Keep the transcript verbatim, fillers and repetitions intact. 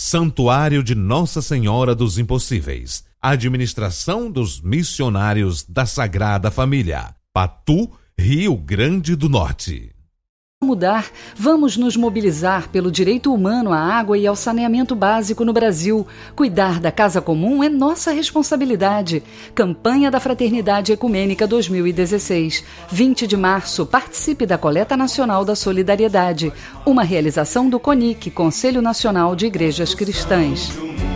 Santuário de Nossa Senhora dos Impossíveis. Administração dos Missionários da Sagrada Família. Patu, Rio Grande do Norte. Mudar, vamos nos mobilizar pelo direito humano à água e ao saneamento básico no Brasil. Cuidar da casa comum é nossa responsabilidade. Campanha da Fraternidade Ecumênica dois mil e dezesseis. vinte de março, participe da Coleta Nacional da Solidariedade. Uma realização do CONIC, Conselho Nacional de Igrejas Cristãs.